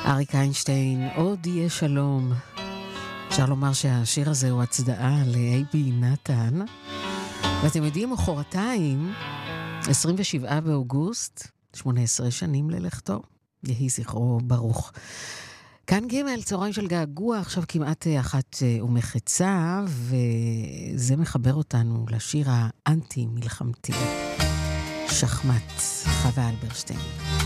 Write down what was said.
אריק איינשטיין, עוד יהיה שלום. אפשר לומר שהשיר הזה הוא הצדעה לאייבי נתן. ואתם יודעים, מחרתיים, 27 באוגוסט, 18 שנים ללכתו, יהי זכרו ברוך. כאן ג' צהריים של געגוע, עכשיו כמעט 1:30, וזה מחבר אותנו לשיר האנטי-מלחמתי, שחמט, חווה אלברשטיין.